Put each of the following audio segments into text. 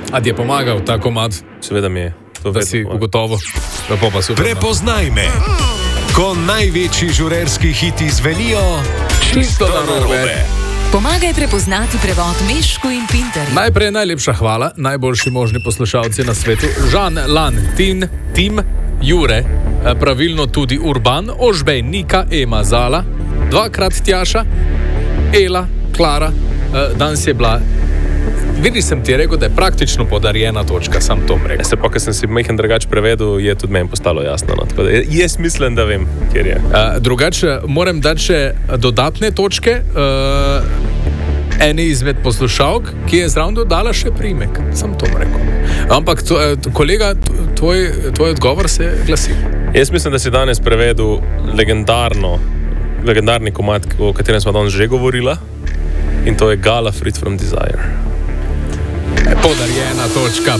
A ti je pomagal ta komad? Seveda mi je. Da si ugotovo. Lepo pa super. Prepoznaj me. Ko največji žurerski hiti zvenijo, Čisto narobe. Pomagaj prepoznati prevod Mešku in Pinterju. Najprej najlepša hvala, najboljši možni poslušalci na svetu. Žan, Lan, Tin, Tim, Jure, pravilno tudi Urban, Ožbej, Nika, Ema, Zala, dvakrat Tjaša, Ela, Klara, danes je bila... Vidiš, sem ti rekel, da je praktično podarjena točka, sam to rekel. Se pa, ker sem si majhen drugače prevedel, je tudi meni postalo jasno. No? Tako da jaz mislim, da vem, kjer je. Drugače moram dati še dodatne točke. Eni izmed poslušalk, ki je zraven dodala še priimek. Sam to rekel. Ampak, kolega, tvoj odgovor se glasi. Jaz mislim, da si danes prevedel legendarni komad, o katerem smo danes že govorila. In to je Gala Free from Desire. Podarjena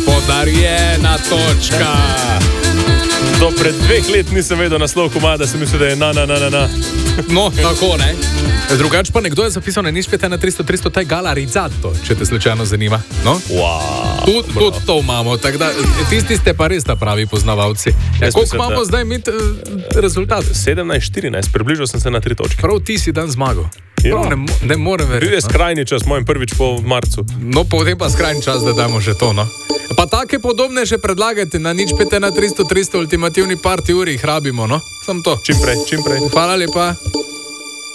točka. Do pred 2 let nisem vedel naslov komada, sem mislil, da je na. No, tako ne. Drugače pa nekdo je zapisal na nič 5 na 300, taj Gala Rizzato, če te slučajno zanima. No? Wow, tudi to imamo, tako da tisti ste pa res ta pravi poznavalci. Koliko imamo zdaj rezultat? 17-14, približal sem se na 3 točke. Prav ti si dan zmagal. Prav, ne morem verjeti. Bil je skrajni čas, mojem prvič po marcu. No, potem pa skrajni čas, da damo že to, no. Pa take podobne še predlagajte na nič 5 na 300, ultimativni party uri jih rabimo, no. Sam to. Čim prej. Hvala lepa.